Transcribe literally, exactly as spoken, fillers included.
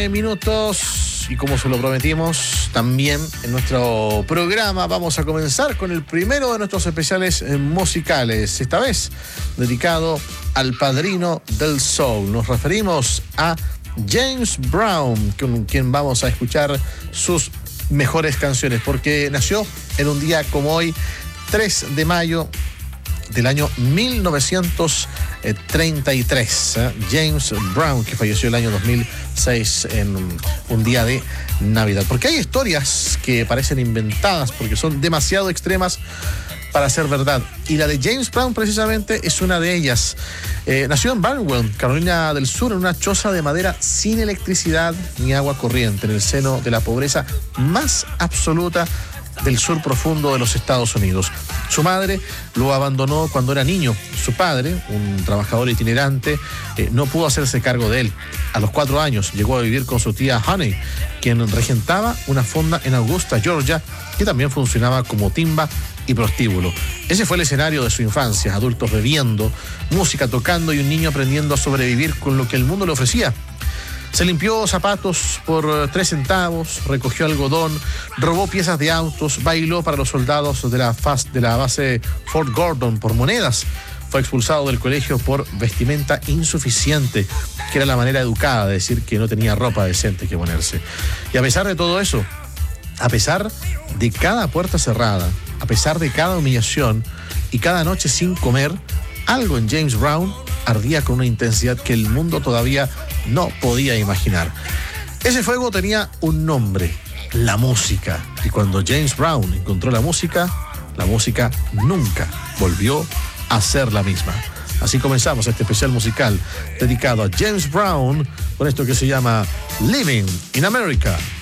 Minutos, y como se lo prometimos también en nuestro programa, vamos a comenzar con el primero de nuestros especiales musicales, esta vez dedicado al padrino del soul. Nos referimos a James Brown, con quien vamos a escuchar sus mejores canciones, porque nació en un día como hoy, tres de mayo del año mil novecientos treinta y tres. ¿eh? James Brown, que falleció el año dos mil seis en un día de Navidad. Porque hay historias que parecen inventadas, porque son demasiado extremas para ser verdad. Y la de James Brown precisamente es una de ellas. Eh, nació en Barnwell, Carolina del Sur, en una choza de madera sin electricidad ni agua corriente, en el seno de la pobreza más absoluta del sur profundo de los Estados Unidos. Su madre lo abandonó cuando era niño. Su padre, un trabajador itinerante, eh, no pudo hacerse cargo de él. A los cuatro años llegó a vivir con su tía Honey, quien regentaba una fonda en Augusta, Georgia, que también funcionaba como timba y prostíbulo. Ese fue el escenario de su infancia: adultos bebiendo, música tocando y un niño aprendiendo a sobrevivir con lo que el mundo le ofrecía. Se limpió zapatos por tres centavos, recogió algodón, robó piezas de autos, bailó para los soldados de la, faz, de la base Fort Gordon por monedas. Fue expulsado del colegio por vestimenta insuficiente, que era la manera educada de decir que no tenía ropa decente que ponerse. Y a pesar de todo eso, a pesar de cada puerta cerrada, a pesar de cada humillación y cada noche sin comer, algo en James Brown ardía con una intensidad que el mundo todavía no podía imaginar. Ese fuego tenía un nombre: la música. Y cuando James Brown encontró la música, la música nunca volvió a ser la misma. Así comenzamos este especial musical dedicado a James Brown con esto que se llama Living in America.